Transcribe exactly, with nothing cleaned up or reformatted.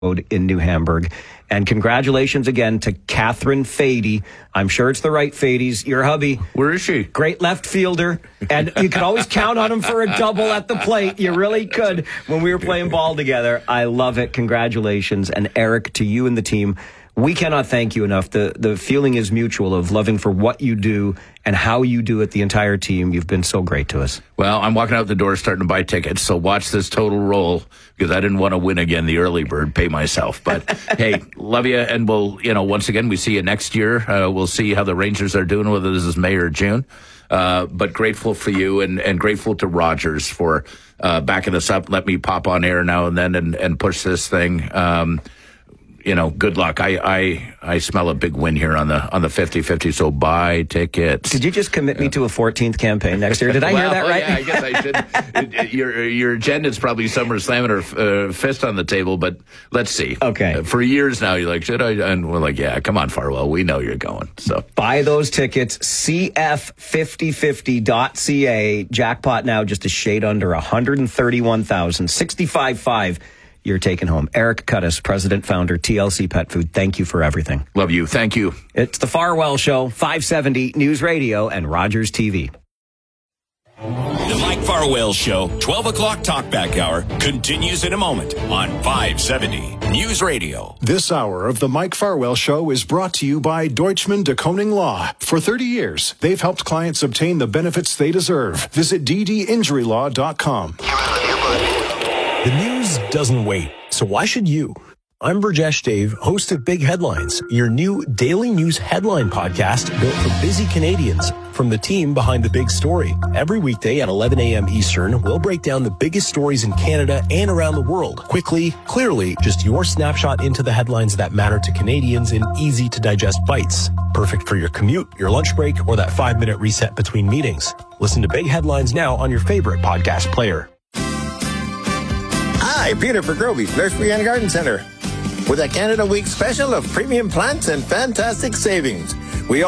in New Hamburg. And congratulations again to Catherine Fady. I'm sure it's the right Fadies. Your hubby. Where is she? Great left fielder. And you could always count on him for a double at the plate. You really could when we were playing ball together. I love it. Congratulations. And Eric, to you and the team, we cannot thank you enough. The the feeling is mutual of loving for what you do and how you do it, the entire team. You've been so great to us. Well, I'm walking out the door starting to buy tickets, so watch this total roll because I didn't want to win again the early bird, pay myself. But, hey, love you, and we'll, you know, once again, we see you next year. Uh, we'll see how the Rangers are doing, whether this is May or June. Uh, but grateful for you and, and grateful to Rogers for uh, backing us up. Let me pop on air now and then and, and push this thing. Um You know, good luck. I, I I smell a big win here on the on the fifty-fifty, so buy tickets. Did you just commit me to a fourteenth campaign next year? Did I well, hear that right? Yeah, I guess I should. your your agenda's probably SummerSlam or uh, fist on the table, but let's see. Okay. Uh, for years now, you're like, should I? And we're like, yeah, come on, Farwell. We know you're going. So buy those tickets, c f fifty fifty dot c a. Jackpot now just a shade under one hundred thirty-one thousand, sixty-five five. You're taking home. Eric Cuttis, president, founder, T L C Pet Food. Thank you for everything. Love you. Thank you. It's the Farwell Show, five seventy News Radio and Rogers T V. The Mike Farwell Show, twelve o'clock talkback hour, continues in a moment on five seventy News Radio. This hour of the Mike Farwell Show is brought to you by Deutschman de Koning Law. For thirty years, they've helped clients obtain the benefits they deserve. Visit d d injury law dot com. The news doesn't wait, so why should you? I'm Burjesh Dave, host of Big Headlines, your new daily news headline podcast built for busy Canadians from the team behind the big story. Every weekday at eleven a.m. Eastern, we'll break down the biggest stories in Canada and around the world. Quickly, clearly, just your snapshot into the headlines that matter to Canadians in easy-to-digest bites. Perfect for your commute, your lunch break, or that five-minute reset between meetings. Listen to Big Headlines now on your favorite podcast player. Hi, Peter for Groby's Nursery and Garden Center with a Canada Week special of premium plants and fantastic savings.